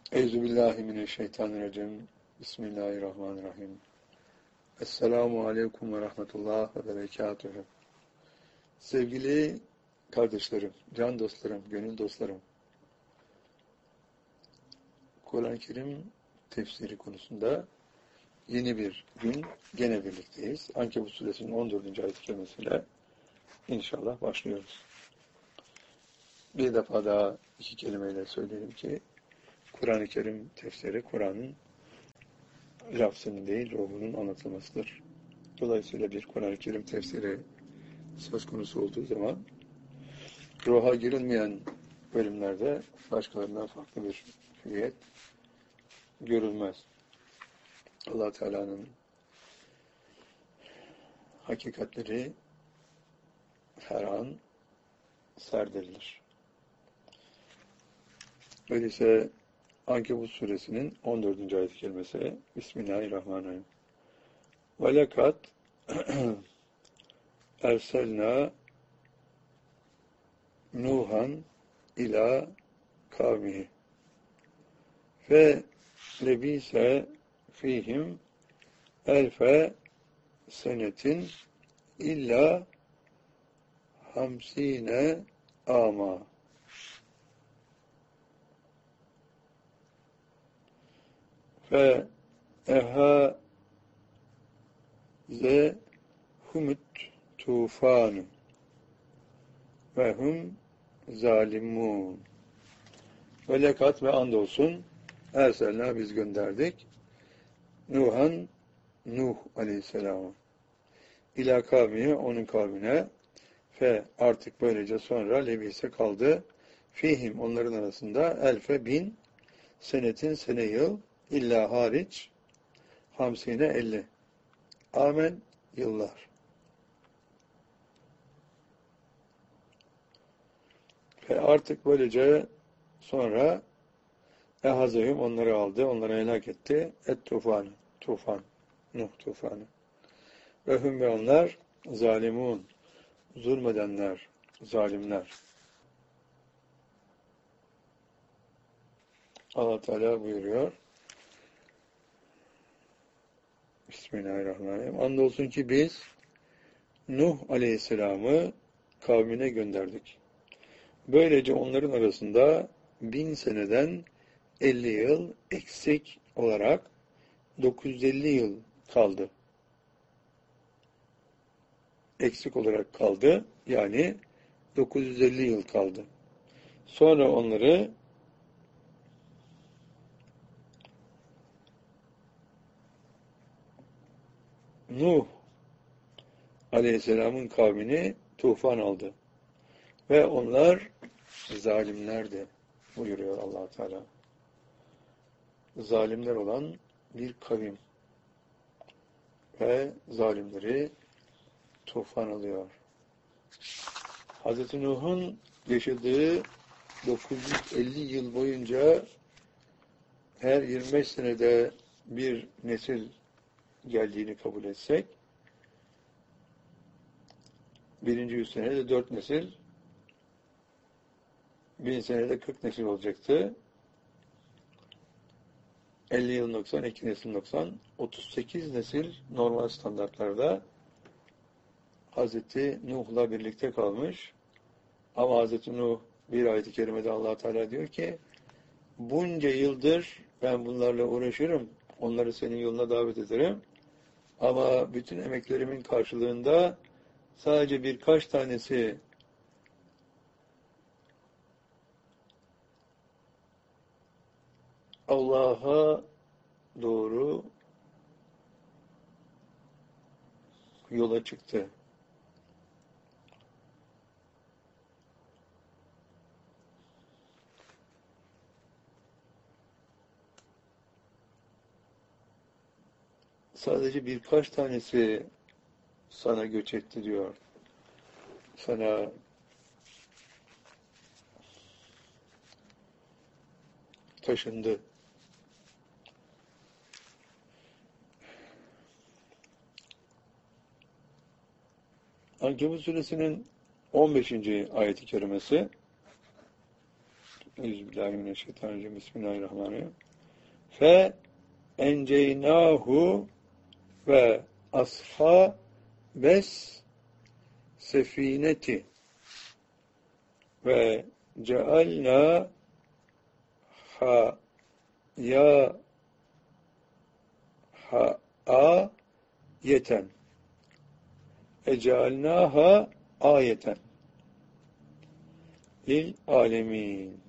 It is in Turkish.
Euzubillahimineşşeytanirracim. Bismillahirrahmanirrahim. Esselamu aleyküm ve rahmetullah ve berekatühü. Sevgili kardeşlerim, can dostlarım, gönül dostlarım. Kur'an-ı Kerim tefsiri konusunda yeni bir gün gene birlikteyiz. Ankebut suresinin 14. ayet-i kerimesiyle inşallah başlıyoruz. Bir defa daha iki kelimeyle söyleyelim ki Kur'an-ı Kerim tefsiri Kur'an'ın lafzının değil, ruhunun anlatılmasıdır. Dolayısıyla bir Kur'an-ı Kerim tefsiri söz konusu olduğu zaman ruha girilmeyen bölümlerde başkalarından farklı bir hüviyet görülmez. Allah Teala'nın hakikatleri her an serdirilir. Öyleyse Ankebut suresinin 14. ayet-i kerimesi Bismillahirrahmanirrahim. وَلَكَدْ اَرْسَلْنَا Nuhan ila kavmihi fe lebise fihim elfe senetin illa hamsine ama fe eha ze humut tufanu ve hum zalimun. Ve lekat ve andolsun erselna biz gönderdik Nuh aleyhisselamı ila kavmiye onun kavmine fe artık böylece sonra lebise kaldı fihim onların arasında elfe bin senetin sene yıl illa hariç hamsine 50 amen yıllar. Ve artık böylece sonra ehazehum onları aldı, onları helak etti. Tufan, Nuh tufanı. Ve hüm ve onlar zalimun, zulmedenler, zalimler. Allah Teala buyuruyor. Bismillahirrahmanirrahim. Andolsun ki biz Nuh Aleyhisselam'ı kavmine gönderdik. Böylece onların arasında 1000 seneden 50 yıl eksik olarak 950 yıl kaldı. Eksik olarak kaldı. Yani 950 yıl kaldı. Sonra onları Nuh Aleyhisselam'ın kavmini tufan aldı. Ve onlar zalimlerdi buyuruyor Allah Teala. Zalimler olan bir kavim ve zalimleri tufan alıyor. Hz. Nuh'un yaşadığı 950 yıl boyunca her 25 senede bir nesil geldiğini kabul etsek, birinci 100 senede 4 nesil, 1000 senede 40 nesil olacaktı. 50 yıl 90, 2 nesil 90, 38 nesil normal standartlarda Hz. Nuh'la birlikte kalmış. Ama Hz. Nuh bir ayet-i kerimede Allah Teala diyor ki bunca yıldır ben bunlarla uğraşırım. Onları senin yoluna davet ederim. Ama bütün emeklerimin karşılığında sadece birkaç tanesi Allah'a doğru yola çıktı. Sadece birkaç tanesi sana göç etti diyor. Sana taşındı. Ankebut suresinin 15. ayet-i kerimesi Euzubillahimineşşeytanirracim. Bismillahirrahmanirrahim. Fe enceynahu ve ashabes sefineti ve cealna ha ya ha ayeten ecealnaha ayeten lil alemin.